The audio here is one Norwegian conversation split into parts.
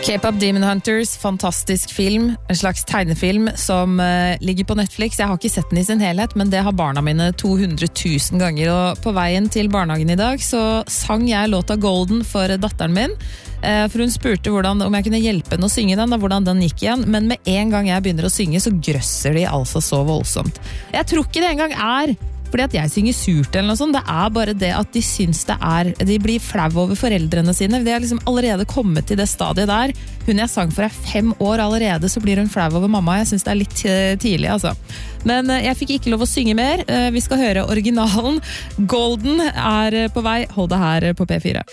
K-pop Demon Hunters, fantastisk film, en slags tegnefilm som ligger på Netflix. Jeg har ikke sett den i sin helhet, men det har barna mine 200 000 ganger. Og på veien til barnehagen i dag så sang jeg låta Golden for datteren min. For hun spurte om jeg kunne hjelpe henne å synge den, og hvordan den gikk igjen. Men med en gang jeg begynner å synge, så grøsser de altså så voldsomt. Jeg tror ikke det engang fordi at jeg synger surt eller noe sånt. Det bare det at de synes de blir flau over foreldrene sine. De har liksom allerede kommet til det stadiet der. Hun jeg sang for 5 år allerede, så blir hun flau over mamma. Jeg synes det litt tidlig, altså. Men jeg fikk ikke lov å synge mer. Vi skal høre originalen. Golden på vei. Hold det her på P4.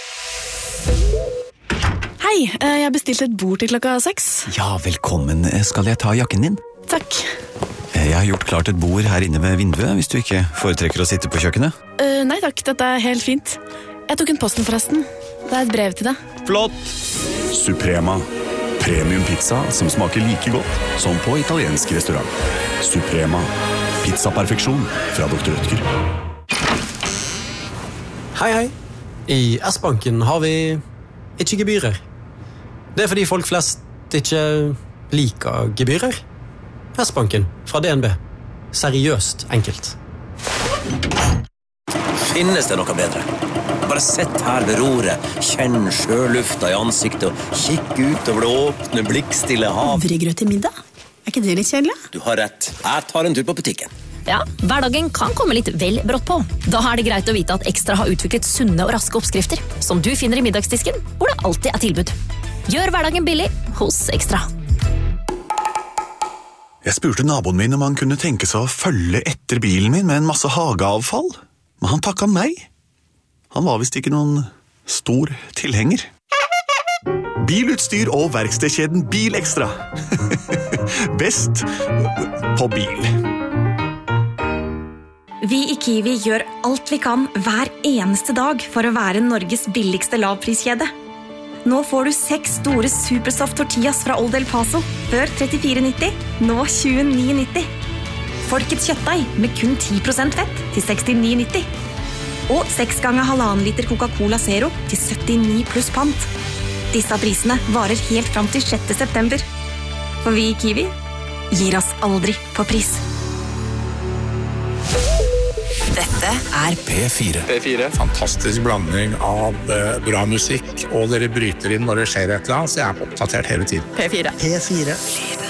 Hei, jeg bestilte et bord til klokka 6. Ja, velkommen. Skal jeg ta jakken din? Takk. Jeg har gjort klart et bord her inne ved vinduet, hvis du ikke foretrekker å sitte på kjøkkenet. Nei takk, dette helt fint. Jeg tok en posten forresten. Det et brev til deg. Flott! Suprema. Premium pizza som smaker like godt som på italiensk restaurant. Suprema. Pizza-perfeksjon fra Dr. Rødtger. Hei, hei. I S-banken har vi ikke gebyrer. Det fordi folk flest ikke liker gebyrer. S-banken fra DNB. Seriøst enkelt. Finnes det noe bedre? Bare sett her ved roret, kjenn sjølufta i ansiktet og kikk ut over det åpne, blikkstille hav. Havregrøt til middag? Ikke det litt kjedelig? Du har rett. Jeg tar en tur på butikken. Ja, hverdagen kan komme litt vel brått på. Da det greit å vite at Ekstra har utviklet sunne og raske oppskrifter, som du finner i middagsdisken, hvor det alltid tilbud. Gjør hverdagen billig hos Ekstra. Jeg spurte naboen min om han kunne tenke seg å følge etter bilen min med en masse hageavfall, men han takket nei. Han var vist ikke noen stor tilhenger. Bilutstyr og verkstedkjeden Bilekstra. Best på bil. Vi i Kiwi gjør alt vi kan hver eneste dag for å være Norges billigste lavpriskjede. Nå får du 6 store Supersoft tortillas fra Old El Paso, før 34,90, nå 29,90. Folkets kjøttdeig med kun 10% fett til 69,90. Og 6 ganger 1,5 liter Coca-Cola Zero til 79 pluss pant. Disse prisene varer helt fram til 6. september. For vi i Kiwi gir oss aldri på pris. Dette P4. Fantastisk blanding av bra musikk, og dere bryter inn når det skjer et eller annet, så jeg oppdatert hele tiden. P4.